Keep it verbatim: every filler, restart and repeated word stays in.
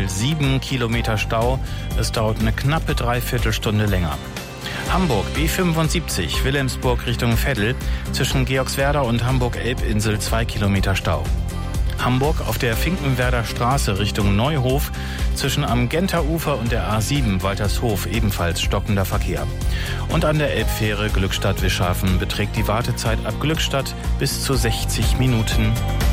sieben Kilometer Stau. Es dauert eine knappe Dreiviertelstunde länger. Hamburg B fünfundsiebzig, Wilhelmsburg Richtung Veddel, zwischen Georgswerda und Hamburg-Elbinsel zwei Kilometer Stau. Hamburg auf der Finkenwerder Straße Richtung Neuhof, zwischen am Genter Ufer und der A sieben Waltershof ebenfalls stockender Verkehr. Und an der Elbfähre Glückstadt-Wischhafen beträgt die Wartezeit ab Glückstadt bis zu sechzig Minuten.